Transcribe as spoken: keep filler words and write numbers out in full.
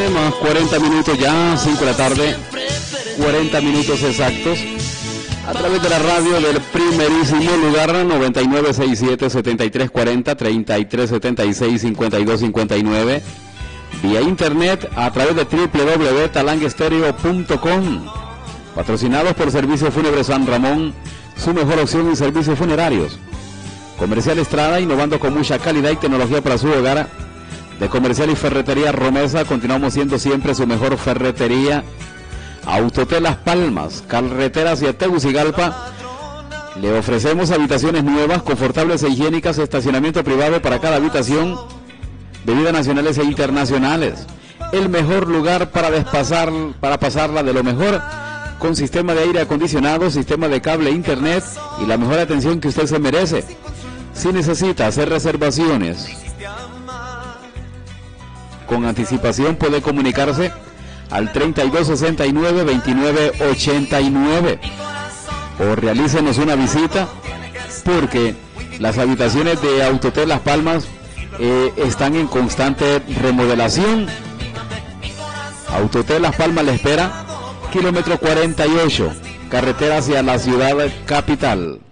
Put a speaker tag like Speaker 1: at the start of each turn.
Speaker 1: tarde, más cuarenta minutos ya, cinco de la tarde, cuarenta minutos exactos, a través de la radio del primerísimo lugar, noventa y nueve sesenta y siete setenta y tres cuarenta, treinta y tres setenta y seis cincuenta y dos cincuenta y nueve, vía internet a través de doble u doble u doble u punto talanguestereo punto com, patrocinados por Servicio Fúnebre San Ramón, su mejor opción en servicios funerarios. Comercial Estrada, innovando con mucha calidad y tecnología para su hogar. De Comercial y Ferretería Romesa, continuamos siendo siempre su mejor ferretería. Autotel Las Palmas, carretera hacia Tegucigalpa. Le ofrecemos habitaciones nuevas, confortables e higiénicas, estacionamiento privado para cada habitación, bebidas nacionales e internacionales. El mejor lugar para despasar, para pasarla de lo mejor, con sistema de aire acondicionado, sistema de cable, internet y la mejor atención que usted se merece. Si necesita hacer reservaciones con anticipación, puede comunicarse al treinta y dos sesenta y nueve veintinueve ochenta y nueve o realícenos una visita, porque las habitaciones de Autotel Las Palmas eh, están en constante remodelación. Autotel Las Palmas le espera, kilómetro cuarenta y ocho, carretera hacia la ciudad capital.